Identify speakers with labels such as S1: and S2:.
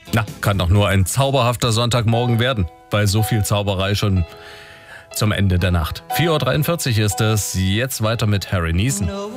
S1: Na, kann doch nur ein zauberhafter Sonntagmorgen werden, bei so viel Zauberei schon zum Ende der Nacht. 4:43 Uhr ist es, jetzt weiter mit Harry Neeson.